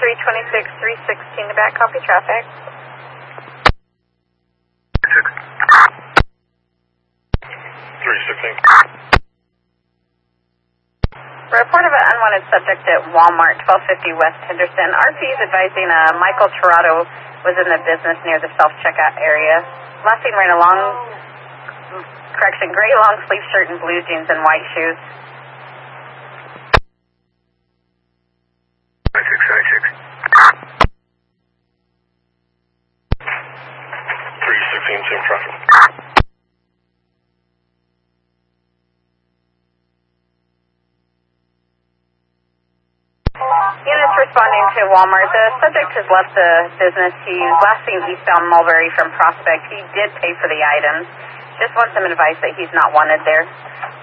326, 316 to back, copy traffic. 316. Report of an unwanted subject at Walmart, 1250 West Henderson. RP is advising Michael Tirado was in the business near the self-checkout area. Last seen wearing a gray long sleeve shirt and blue jeans and white shoes. 316, same traffic. Units responding to Walmart. The subject has left the business. He's last seen eastbound Mulberry from Prospect. He did pay for the items. Just wants some advice that he's not wanted there.